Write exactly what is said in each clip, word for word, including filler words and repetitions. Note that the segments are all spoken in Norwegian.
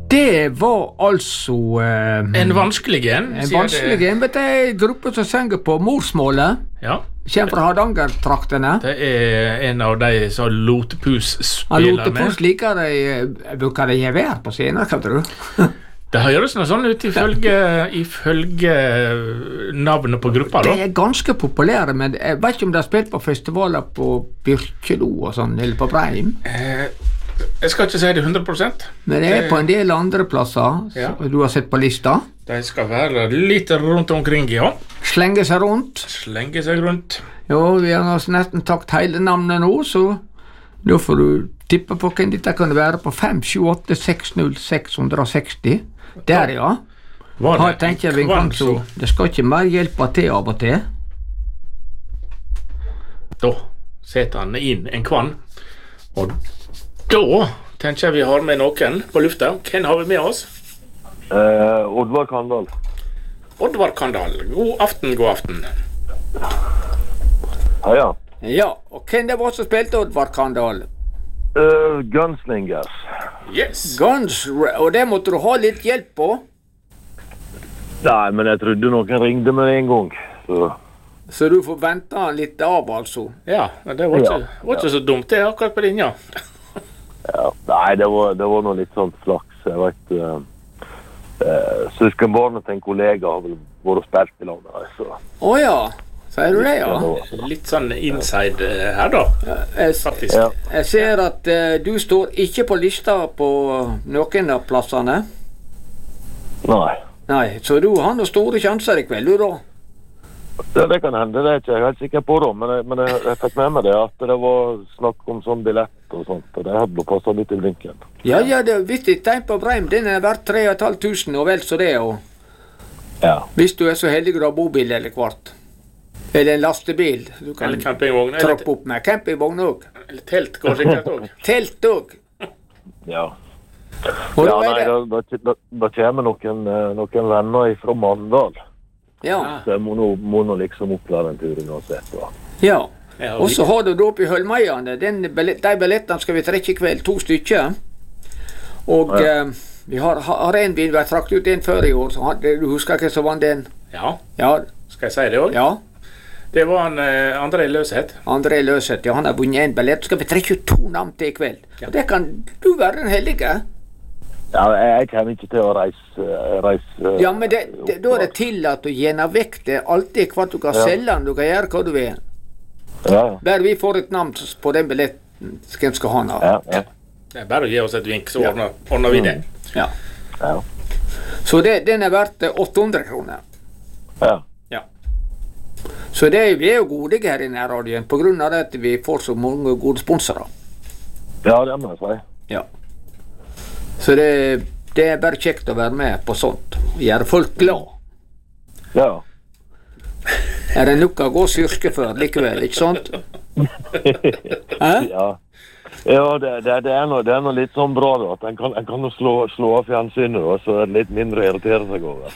Det var altså eh, En vanskelig en. En vanskelig en, vet du, en gruppe som synger på morsmålet. Ja. Kjem fra Hardanger-traktene. Det er en av de som Lotepus spiller med. Lotepus liker de, bruker de gevær på scenen, hva tror du? Det høres noe sånn ut ifølge, ifølge navnet på gruppa, da. De er ganske populære, men jeg vet ikke om de har spilt på festivaler på Byrkjelo og sånn, eller på Breim. Eh, jeg skal ikke si det hundre prosent. Men det er på en del andre plasser, Ja. du har sett på lista. De skal være litt rundt omkring, ja. Slenge seg rundt. Slenge seg rundt. Jo, vi har nesten takt hele navnet nå, så da får du tippe på hvem dette kan være på fem sju åtte seks null seks seks null. Der, ja. Var Her tenker vi kan så det skal ikke mer hjelpe til av og til. Da setter han inn en kvann, og da tenker jeg vi har med noen på lufta. Hvem har vi med oss? Eh, Oddvar Kandal. Oddvar Kandal. God aften, god aften. Ja, ja. Ja, og hvem det var som spilte Oddvar Kandal? Eh, Gunslingers. Yes. Guns, og det måtte du ha litt hjelp på. Nei, men jeg trodde noen ringde med en gang. Så. Så du får vente litt av, altså. Ja, men det var ikke, Ja, var ikke så dumt det akkurat på linja. Ja. Nei, det var, det var noe litt sånn flaks. Jeg vet uh, uh, søskenbarnet til en kollega har vel vært og spilt i landet. Så. Åja, sier du det, ja? Litt sånn inside eh, her da, Jeg, faktisk. Ja. jeg ser at eh, du står ikke på lista på noen av plassene. Nei. Nei, så du har noen store sjanser i kveld, du da. Det, det kan hende, det er ikke jeg helt sikker på da, men, jeg, men jeg, jeg fikk med meg det at det var snakk om sånn billett og sånt, og det hadde passet litt i blinken. Ja, ja, det visst et tegn på Breim, den er verdt tre og et halvt tusen og vel så det, og Ja. hvis du er så heldig å ha bobil eller kvart. Eller en lastebil, du kan Eller campingvogn, eller, trappe opp med. Campingvogn også. eller telt går sikkert også. Telt også. Ja. Og Ja, da nei, er det, da, da, da, da kommer noen, eh, noen venner fra Mandal. ja, Så jeg må nå, må nå liksom opplære en tur uansett. Da. ja. Ja, Og så har du da oppe i Hølmeiane, den billett- de billettene skal vi trekke i kveld, to stykker. Og Ja. eh, vi har, har en bil, vi har trakt ut en før i år, så han, du husker ikke så vant den? Ja, Ja, skal jeg si det også? ja. Det var en eh, André Løseth. André Løseth, ja, han har vunnet en billett, skal vi trekke ut to navn til i kveld. Ja. Og det kan du være den heldige. Ja, jeg, jeg kommer ikke til å reise, eh, reise eh, Ja, men det, det, da er det tillatt å gjerne vekk det, alltid hva du kan Ja. selge den, du kan gjøre hva du vil. Ja, ja. Bare vi får et navn på den billetten, hvem skal ha den av. Ja, ja. Det er bare å gi oss et vink, så ordner, ordner vi det. Ja. Ja. Så det, den er verdt eh, åtte hundre kroner. Ja. Ja. Så det, vi er jo gode her i nærradioen, på grunn av det at vi får så mange gode sponsorer. Ja, det må jeg si. Ja. Så det, det er bare kjekt å være med på sånt. Gjøre folk glad. Ja. Er det nok å gå styrke for likevel, ikke sant? Hæ? Ja. Ja, det, det, det, er noe, det er noe litt sånn bra da, at en kan, en kan jo slå, slå av fjernsynet da, så er det litt mindre å irritere seg over.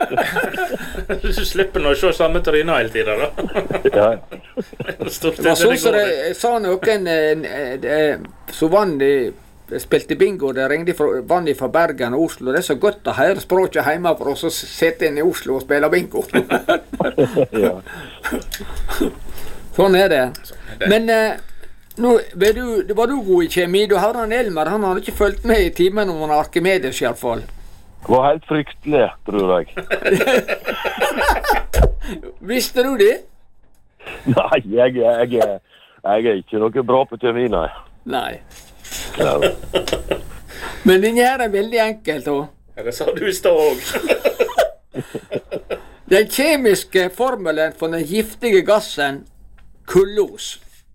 Du slipper nå å se samme tryna hele tiden, da. Ja, ja. Stort Det var sett sånn det som går. det jeg sa noen eh, eh, så vann de spilte bingo, det ringte fra, vann de fra Bergen og Oslo. Det er så godt å høre språket hjemme for oss å sitte inn i Oslo og spille bingo. Ja. Sånn er det. Men eh, nå, var du, var du god i kjemi? Du har han Elmer, han har ikke fulgt med i timen om han Arkimedes i alle fall. Det var helt fryktelig, tror jeg. Visste du det? Nei, jeg, jeg, jeg, jeg er ikke noe bra på kjemi, nei. Nei. Ja. Men den her er veldig enkelt også. Ja, det sa du i stad òg. Den kjemiske formelen for den giftige gassen kullos.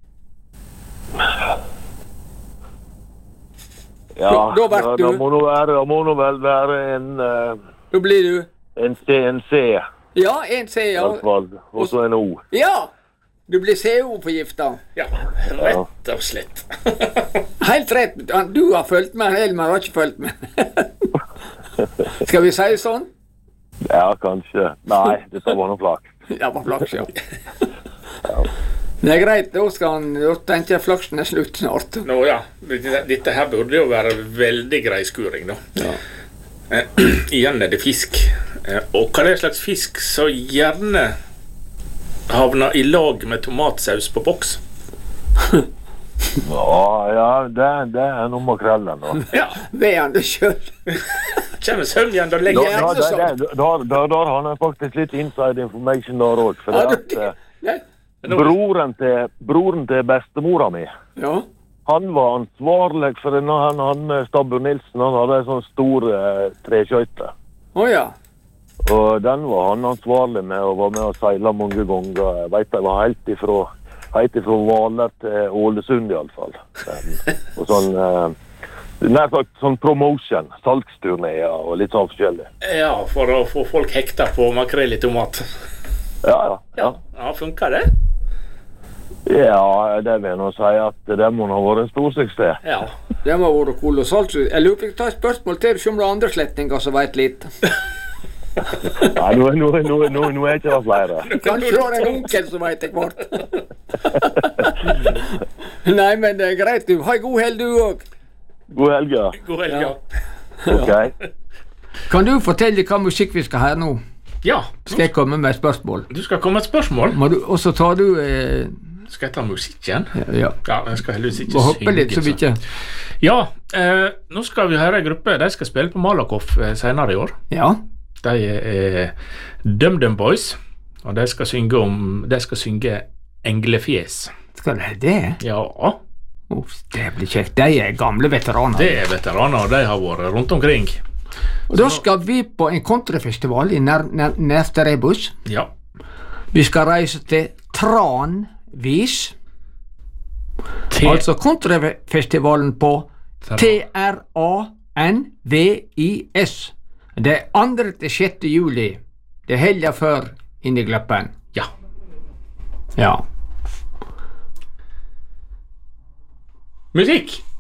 Ja, Da- da vet da, du. da må nå være, da må nå vel være en, eh, Da blir du en C, en C, Ja, en C, i ja. hvert fall. Og så en O. Ja! Du blir C O-forgifta. Ja, rett og slett. Helt rett. Du har fulgt med, Elmer har ikke fulgt med. Skal vi si sånn? Ja, kanskje. Nei, dette var noe flaks. Ja, på flaks, ja. Det er greit, da skal han, da tenker jeg flaksen er slutt snart. Nå ja, dette, dette her burde jo være veldig grei skuring, da. Ja. Eh, igjen er det fisk. Eh, og hva er det slags fisk så gjerne havner i lag med tomatsaus på boks? Ja, ja det, det er noe makrellen da. Ja, Ved han det selv. kjenner søvnjen da Da, lenge. da, da, da, da, da, da har han faktisk litt inside information der også. For Ja, det du- at, eh, Nei. broren, til, broren til bestemora mi, Ja. han var ansvarlig for når han, han Stabber Nilsen, han hadde en sånn stor eh, treskjøyte. Å ja. Og den var han ansvarlig med, og var med og seila mange ganger. Jeg vet det var helt ifra, helt ifra Hvaler til Ålesund i alle fall. Den, og sånn, eh, nær sagt sånn promotion, salgsturnéer og litt sånn forskjellig. Ja, for å få folk hekta på makrell i tomat. Ja, ja. Ja, Ja, ja funker det? ja det vil jeg nå si at det må ha vært en stor suksess. Ja. Det må ha vært kolossalt. Jeg lurer på å ta et spørsmål til, se om det er andre slettninger som vet litt. Nei, nå, nå, nå, nå, nå er ikke det flere. Kanskje du har en onkel som vet det hvert. Nei, men det er greit. Du har god helg, du òg. God helg, ja. God helg, ja. Ok. Kan du fortelle hva musikk vi skal ha nå? Ja, Skal jeg komme med et spørsmål? du skal komme et spørsmål. Må du, og så tar du eh, Skal jeg ta musikken? Ja. Ja, jeg skal heldigvis ikke Må hoppe litt, så vi ikke Ja, eh, nå skal vi høre en gruppe. De skal spille på Malakoff eh, senere i år. Ja. De er DumDum Boys, og de skal synge om De skal synge Englefjes. Skal det det? Ja, Uff, det blir kjekt. De er gamle veteraner. det er veteraner, og de har vært rundt omkring. Og da skal vi på en countryfestival i nær, nær, nærmeste Rebus. Ja. Vi skal reise til Tranvis. T Altså countryfestivalen på T R A N V I S. Det er andre til sjette juli. Det er helga før inni Gleppen. Ja. Ja. Musikk!